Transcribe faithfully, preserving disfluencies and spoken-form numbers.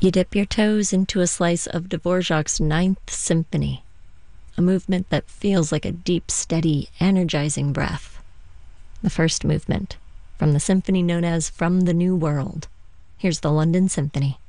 You dip your toes into a slice of Dvorak's Ninth Symphony, a movement that feels like a deep, steady, energizing breath. The first movement, from the symphony known as From the New World. Here's the London Symphony.